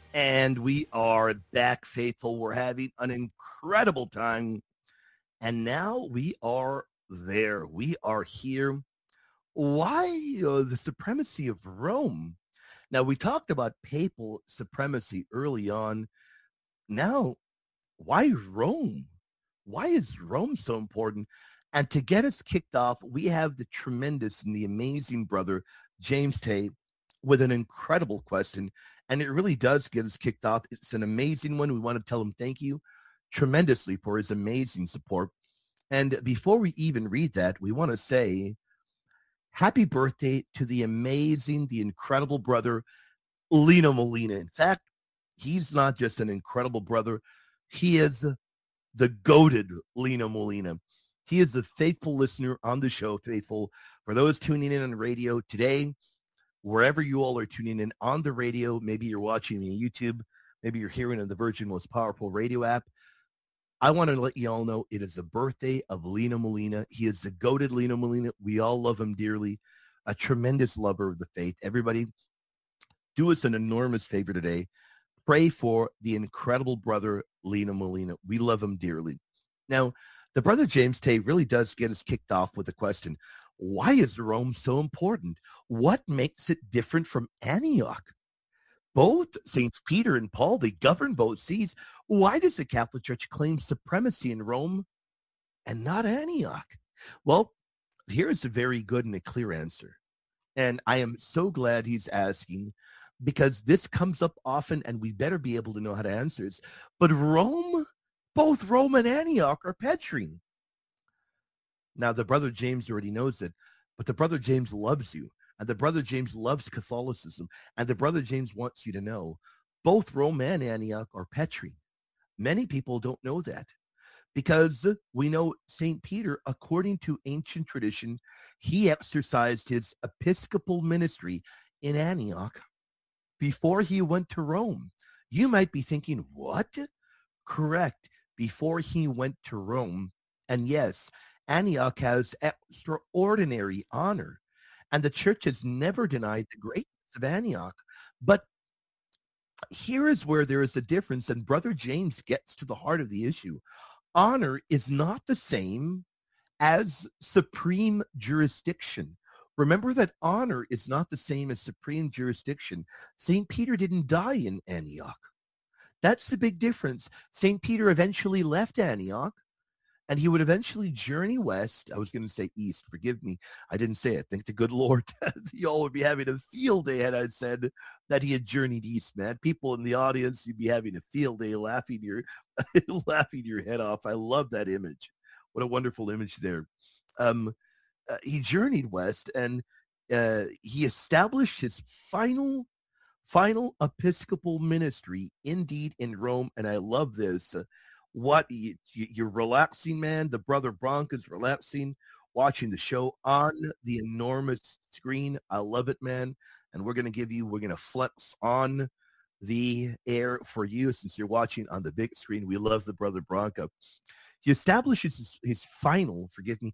And we are back, faithful. We're having an incredible time. And now we are there. We are here. Why the supremacy of Rome? Now, we talked about papal supremacy early on. Now, why Rome? Why is Rome so important? And to get us kicked off, we have the tremendous and the amazing brother, James Tay, with an incredible question. And it really does get us kicked off. It's an amazing one. We want to tell him thank you tremendously for his amazing support. And before we even read that, we want to say happy birthday to the amazing, the incredible brother, Lino Molina. In fact, he's not just an incredible brother. He is the goated Lino Molina. He is a faithful listener on the show, faithful. For those tuning in on radio today, wherever you all are tuning in on the radio, maybe you're watching me on YouTube, maybe you're hearing on the Virgin Most Powerful Radio app, I want to let you all know it is the birthday of Lino Molina. He is the goated Lino Molina. We all love him dearly, a tremendous lover of the faith. Everybody, do us an enormous favor today. Pray for the incredible brother, Lino Molina. We love him dearly. Now, the brother James Tay really does get us kicked off with a question. Why is Rome so important? What makes it different from Antioch? Both Saints Peter and Paul, they govern both seas. Why does the Catholic Church claim supremacy in Rome and not Antioch? Well, here's a very good and a clear answer. And I am so glad he's asking because this comes up often and we better be able to know how to answer it. But Rome, both Rome and Antioch are Petrine. Now, the brother James already knows it, but the brother James loves you. And the brother James loves Catholicism. And the brother James wants you to know both Rome and Antioch are Petrine. Many people don't know that because we know St. Peter, according to ancient tradition, he exercised his episcopal ministry in Antioch before he went to Rome. You might be thinking, what? Correct. Before he went to Rome. And yes, Antioch has extraordinary honor. And the church has never denied the greatness of Antioch. But here is where there is a difference, and Brother James gets to the heart of the issue. Honor is not the same as supreme jurisdiction. Remember that honor is not the same as supreme jurisdiction. St. Peter didn't die in Antioch. That's the big difference. St. Peter eventually left Antioch, and he would eventually journey west. I was going to say east. Forgive me. I didn't say it. Thank the good Lord. Y'all would be having a field day had I said that he had journeyed east, man. People in the audience, you'd be having a field day laughing your head off. I love that image. What a wonderful image there. He journeyed west, and he established his final episcopal ministry indeed in Rome. And I love this. You're relaxing, man. The brother Bronk is relaxing, watching the show on the enormous screen. I love it, man. And we're going to flex on the air for you since you're watching on the big screen. We love the brother Bronco. He establishes his final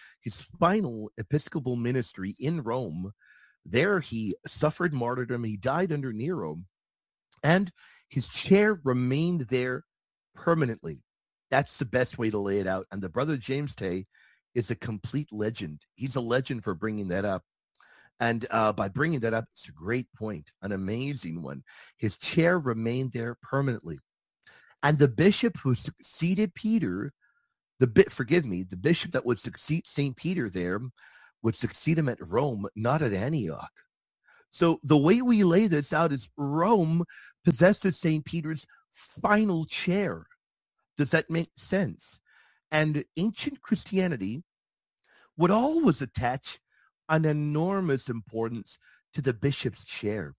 episcopal ministry in Rome. There he suffered martyrdom. He died under Nero, and his chair remained there permanently. That's the best way to lay it out. And the brother James Tay is a complete legend. He's a legend for bringing that up. And by bringing that up, it's a great point, an amazing one. His chair remained there permanently. And the bishop who succeeded Peter, the bishop that would succeed St. Peter there would succeed him at Rome, not at Antioch. So the way we lay this out is Rome possesses St. Peter's final chair. Does that make sense? And ancient Christianity would always attach an enormous importance to the bishop's chair,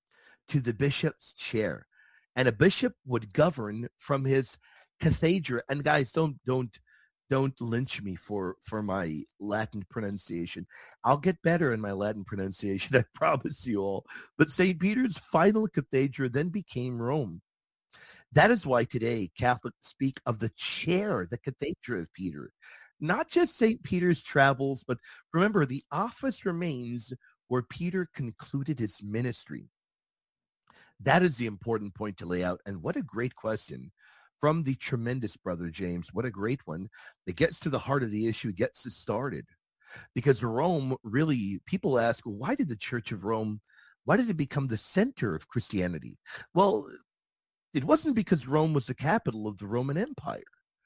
And a bishop would govern from his cathedra. And guys, don't lynch me for my Latin pronunciation. I'll get better in my Latin pronunciation, I promise you all. But St. Peter's final cathedra then became Rome. That is why today Catholics speak of the chair, the cathedra of Peter. Not just St. Peter's travels, but remember, the office remains where Peter concluded his ministry. That is the important point to lay out. And what a great question from the tremendous Brother James. What a great one that gets to the heart of the issue, gets us started. Because Rome really, people ask, well, why did the Church of Rome, why did it become the center of Christianity? Well, it wasn't because Rome was the capital of the Roman Empire.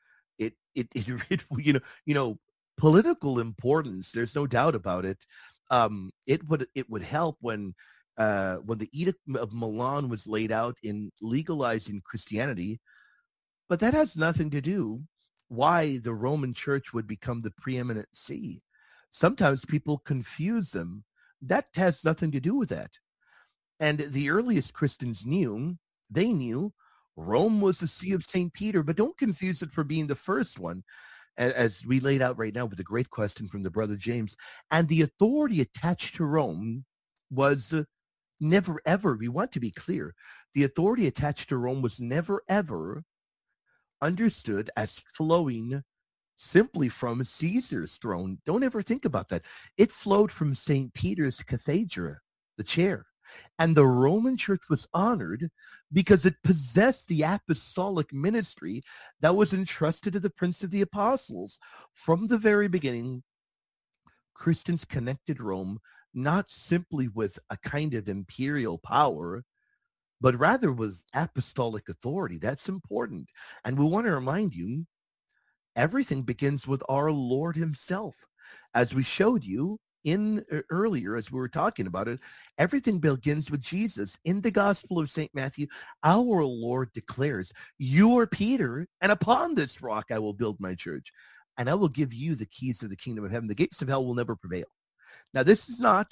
It political importance. There's no doubt about it. It would help when the Edict of Milan was laid out in legalizing Christianity, but that has nothing to do why the Roman Church would become the preeminent see. Sometimes people confuse them. That has nothing to do with that. And the earliest Christians they knew Rome was the see of St. Peter, but don't confuse it for being the first one, as we laid out right now with a great question from the Brother James. And the authority attached to Rome was never, ever, we want to be clear, the authority attached to Rome was never, ever understood as flowing simply from Caesar's throne. Don't ever think about that. It flowed from St. Peter's cathedra, the chair. And the Roman Church was honored because it possessed the apostolic ministry that was entrusted to the Prince of the Apostles. From the very beginning, Christians connected Rome not simply with a kind of imperial power, but rather with apostolic authority. That's important. And we want to remind you, everything begins with our Lord himself. As we showed you earlier, as we were talking about it, everything begins with Jesus. In the Gospel of St. Matthew, our Lord declares, you are Peter, and upon this rock I will build my church, and I will give you the keys of the kingdom of heaven. The gates of hell will never prevail. Now, this is not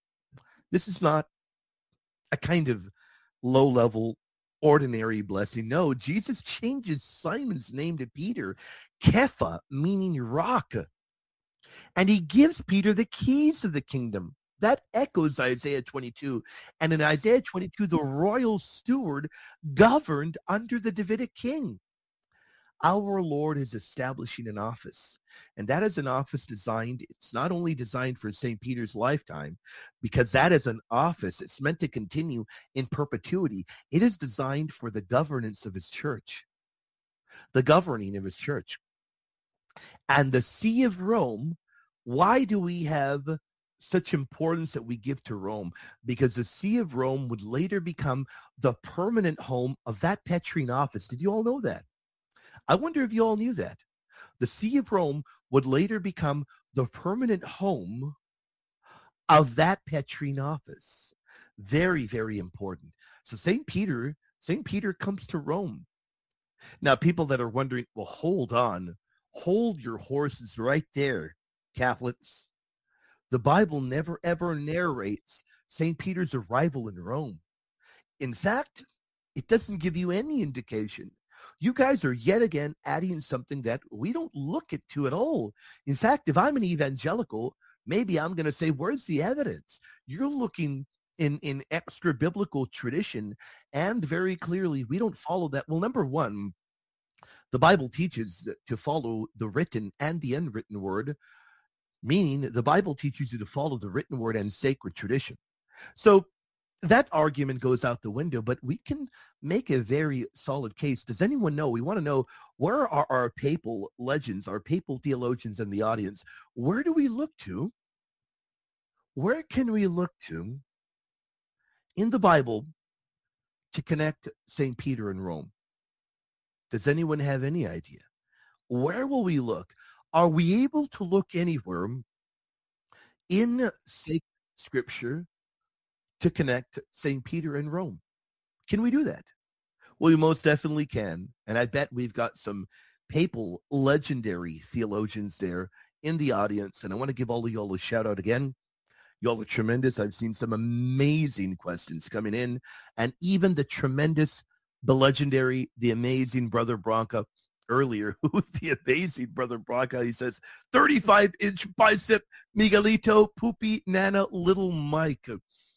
a kind of low-level, ordinary blessing. No, Jesus changes Simon's name to Peter, Kepha, meaning rock. And he gives Peter the keys of the kingdom. That echoes Isaiah 22. And in Isaiah 22, the royal steward governed under the Davidic king. Our Lord is establishing an office. And that is an office it's not only designed for St. Peter's lifetime, because that is an office, it's meant to continue in perpetuity. It is designed for the governance of his church, the governing of his church. And the See of Rome, why do we have such importance that we give to Rome? Because the See of Rome would later become the permanent home of that Petrine office. Did you all know that? I wonder if you all knew that. The See of Rome would later become the permanent home of that Petrine office. Very, very important. So St. Peter comes to Rome. Now, people that are wondering, well, hold on. Hold your horses right there, Catholics. The Bible never, ever narrates St. Peter's arrival in Rome. In fact, it doesn't give you any indication. You guys are yet again adding something that we don't look to at all. In fact, if I'm an evangelical, maybe I'm going to say, where's the evidence? You're looking in extra biblical tradition, and very clearly we don't follow that. Well, number one, the Bible teaches to follow the written and the unwritten word, meaning the Bible teaches you to follow the written word and sacred tradition. So that argument goes out the window, but we can make a very solid case. Does anyone know? We want to know, where are our papal legends, our papal theologians in the audience? Where do we look to? Where can we look to in the Bible to connect St. Peter and Rome? Does anyone have any idea? Where will we look? Are we able to look anywhere in sacred scripture to connect St. Peter and Rome? Can we do that? Well, we most definitely can. And I bet we've got some papal legendary theologians there in the audience. And I want to give all of y'all a shout out again. Y'all are tremendous. I've seen some amazing questions coming in, and even the tremendous, the legendary, the amazing Brother Branca earlier. Who's the amazing Brother Branca? He says, 35-inch bicep, Miguelito, Poopy, Nana, Little Mike.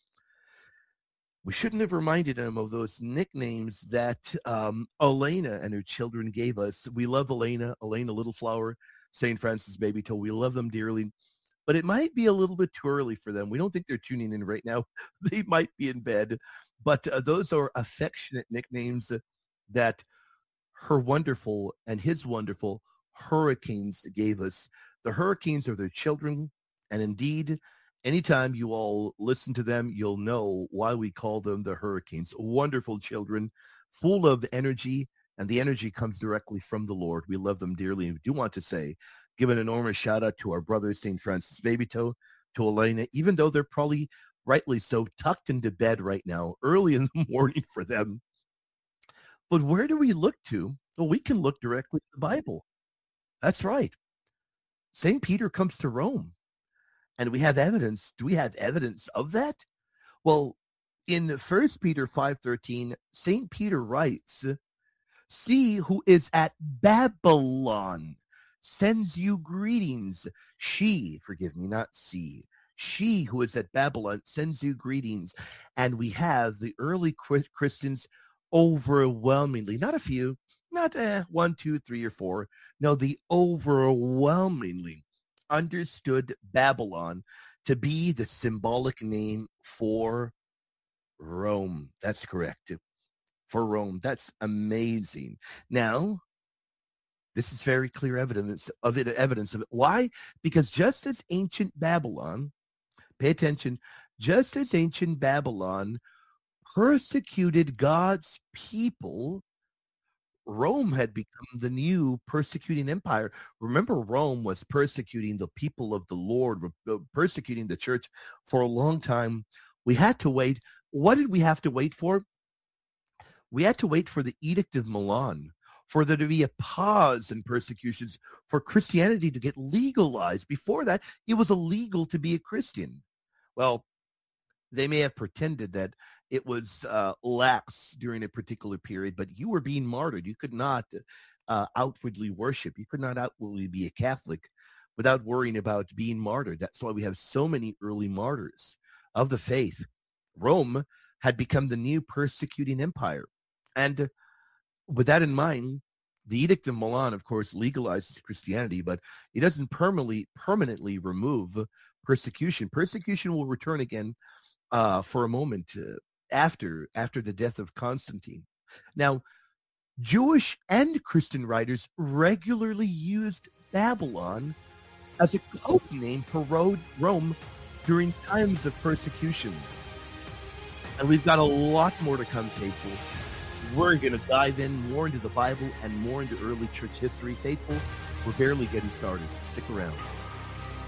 We shouldn't have reminded him of those nicknames that Elena and her children gave us. We love Elena Little Flower, St. Francis Baby Toe. We love them dearly. But it might be a little bit too early for them. We don't think they're tuning in right now. They might be in bed. But those are affectionate nicknames that her wonderful and his wonderful hurricanes gave us. The hurricanes are their children. And indeed, anytime you all listen to them, you'll know why we call them the hurricanes. Wonderful children, full of energy, and the energy comes directly from the Lord. We love them dearly. And we do want to say, give an enormous shout out to our brother, St. Francis Babytoe, to Elena, even though they're probably rightly so tucked into bed right now, early in the morning for them. But where do we look to? Well, we can look directly to the Bible. That's right. St. Peter comes to Rome, and we have evidence. Do we have evidence of that? Well, in 1 Peter 5:13, St. Peter writes, "See who is at Babylon sends you greetings. She, forgive me, not see. She who is at Babylon sends you greetings." And we have the early Christians overwhelmingly, not a few, not 1, 2, 3, or 4. No, the overwhelmingly understood Babylon to be the symbolic name for Rome. That's correct. For Rome. That's amazing. Now, this is very clear evidence of it. Why? Because just as ancient Babylon, pay attention, just as ancient Babylon persecuted God's people, Rome had become the new persecuting empire. Remember, Rome was persecuting the people of the Lord, persecuting the church for a long time. We had to wait. What did we have to wait for? We had to wait for the Edict of Milan, for there to be a pause in persecutions, for Christianity to get legalized. Before that, it was illegal to be a Christian. Well, they may have pretended that it was lax during a particular period, but you were being martyred. You could not outwardly worship. You could not outwardly be a Catholic without worrying about being martyred. That's why we have so many early martyrs of the faith. Rome had become the new persecuting empire. And with that in mind, the Edict of Milan, of course, legalizes Christianity, but it doesn't permanently remove persecution. Persecution will return again for a moment after the death of Constantine. Now, Jewish and Christian writers regularly used Babylon as a code name for Rome during times of persecution. And we've got a lot more to come, faithful. We're going to dive in more into the Bible and more into early church history. Faithful, we're barely getting started. Stick around.